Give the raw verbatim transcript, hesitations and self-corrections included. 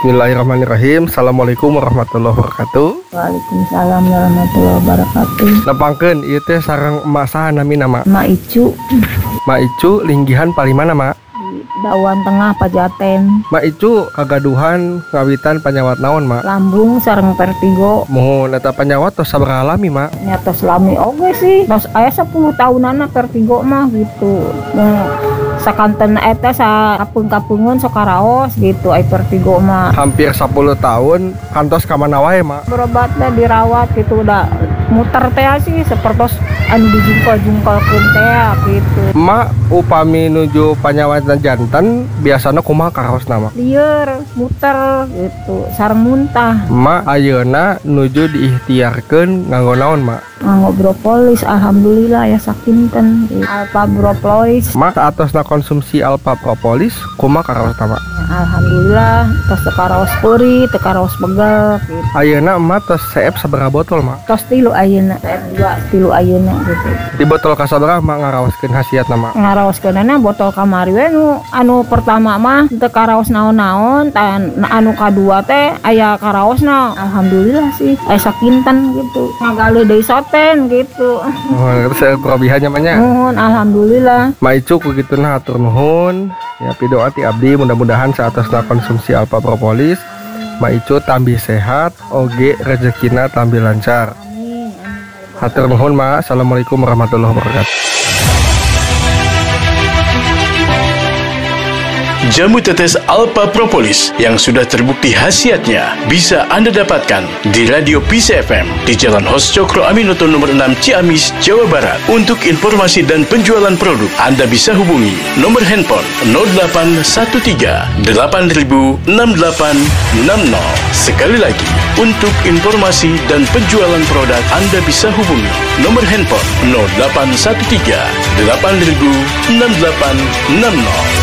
Bismillahirrahmanirrahim. Assalamualaikum warahmatullahi wabarakatuh. Waalaikumsalam warahmatullahi wabarakatuh. Nepangkeun ieu teh sareng emak saha nami nama? Mak Icu. Mak Icu linggihan palimana, Mak? Di Dawan Tengah Pajaten. Mak Icu kagaduhan ngawitan panyawat naon, Mak? Lambung sareng vertigo. Mohon eta panyawat tos sabaraha lami, Mak? Nyatos lami oge sih. Tos aya sepuluh tahunana vertigo mah gitu. Nah, sakanten eta sa kapung-kapungun sok karaos gitu ai vertigo mah. Hampir sepuluh tahun kantos ka mana wae, Mak? Berobat dah dirawat gitu udah muter teh sih sepertos anu dijungkal-jungkalkeun teh gitu. Mak upami nuju panyawatan janten biasana kumaha karaosna, Mak? Lieur muter gitu sareng muntah. Mak ayeuna nuju diikhtiarkeun nganggo naon, Mak? Nganggo propolis alhamdulillah ya sakinten gitu. Alpha propolis. Mak saatosna konsumsi Alpha propolis kumaha karaosna, Mak? Alhamdulillah tos teu karaos peuri, teu karaos begel gitu. Ayeuna emak tos C F sabaraha botol, Mak? Tos tilu ayeuna, dua tilu ayeuna gitu. Di botol kasabaraha Mak ngaraoskeun hasiatna, Mak? Ngaraoskeunana botol kamari we nu anu pertama mah teu karaos naon-naon, tan anu kadua teh aya karaosna. Alhamdulillah sih aya sakinten gitu. Ngagale deui soten gitu. Oh, terus kelebihannya mah nya. Nuhun alhamdulillah. Mak Icu ku kituna hatur nuhun. Ya pidoa ti abdi mudah-mudahan saatosna konsumsi Alpha propolis Mak Icu tambih sehat, oge rezekina tambih lancar. Hatur nuhun, Mak. Assalamualaikum warahmatullahi wabarakatuh. Jamu tetes Alpha Propolis yang sudah terbukti khasiatnya bisa Anda dapatkan di Radio P C F M di Jalan Hos Cokro Aminoto nomor enam Ciamis, Jawa Barat. Untuk informasi dan penjualan produk, Anda bisa hubungi nomor handphone nol delapan satu tiga delapan nol enam delapan enam nol. Sekali lagi, untuk informasi dan penjualan produk, Anda bisa hubungi nomor handphone nol delapan satu tiga delapan nol enam delapan enam nol.